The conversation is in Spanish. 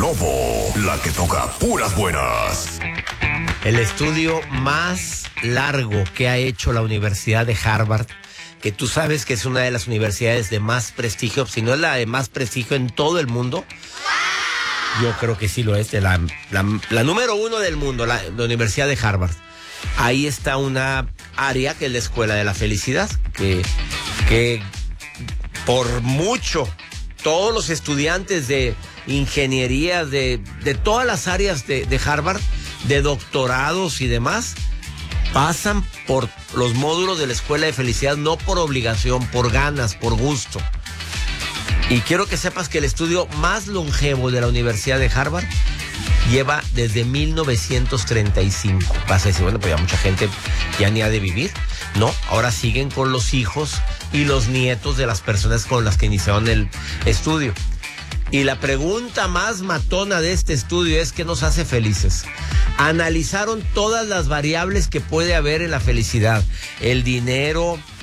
Lenovo, la que toca puras buenas. El estudio más largo que ha hecho la Universidad de Harvard, que tú sabes que es una de las universidades de más prestigio, si no es la de más prestigio en todo el mundo. Yo creo que sí lo es, de la número uno del mundo, la Universidad de Harvard. Ahí está una área que es la Escuela de la Felicidad, que por mucho todos los estudiantes de ingeniería, de todas las áreas de Harvard, de doctorados y demás, pasan por los módulos de la Escuela de Felicidad, no por obligación, por ganas, por gusto. Y quiero que sepas que el estudio más longevo de la Universidad de Harvard lleva desde 1935. Vas a decir, bueno, pues ya mucha gente ya ni ha de vivir. No, ahora siguen con los hijos y los nietos de las personas con las que iniciaron el estudio. Y la pregunta más matona de este estudio es: ¿qué nos hace felices? Analizaron todas las variables que puede haber en la felicidad: el dinero,